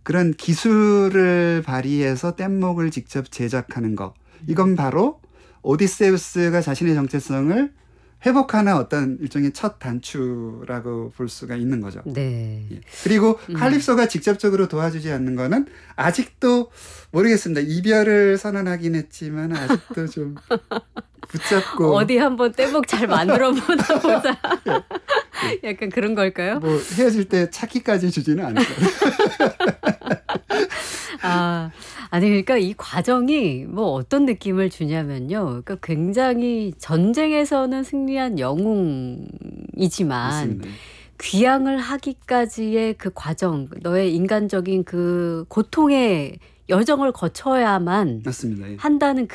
그런 기술을 발휘해서 뗏목을 직접 제작하는 거. 이건 바로 오디세우스가 자신의 정체성을 회복하는 어떤 일종의 첫 단추라고 볼 수가 있는 거죠. 네. 예. 그리고 칼립소가 직접적으로 도와주지 않는 거는 아직도 모르겠습니다. 이별을 선언하긴 했지만 아직도 좀 붙잡고 어디 한번 떼목 잘 만들어 보자. 약간 그런 걸까요? 뭐 헤어질 때 차키까지 주지는 않을 거예요. 아니 그러니까 이 과정이 뭐 어떤 느낌을 주냐면요. 그러니까 굉장히 전쟁에서는 승리한 영웅이지만 맞습니다. 귀향을 하기까지의 그 과정, 너의 인간적인 그 고통의 여정을 거쳐야만 맞습니다. 예. 한다는